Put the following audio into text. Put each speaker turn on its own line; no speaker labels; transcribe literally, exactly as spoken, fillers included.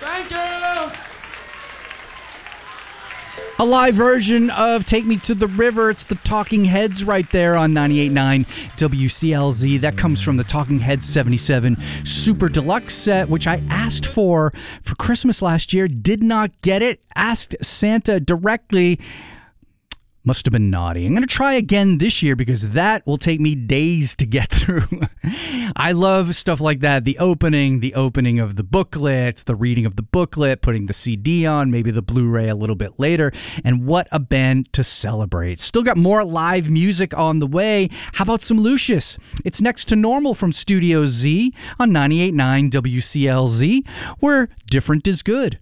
Thank you!
A live version of Take Me to the River. It's the Talking Heads right there on ninety-eight point nine W C L Z. That comes from the Talking Heads seventy-seven Super Deluxe set, which I asked for for Christmas last year. Did not get it. Asked Santa directly. Must have been naughty. I'm going to try again this year because that will take me days to get through. I love stuff like that. The opening, the opening of the booklets, the reading of the booklet, putting the C D on, maybe the Blu-ray a little bit later. And what a band to celebrate. Still got more live music on the way. How about some Lucius? It's Next to Normal from Studio Z on ninety-eight point nine W C L Z, where different is good.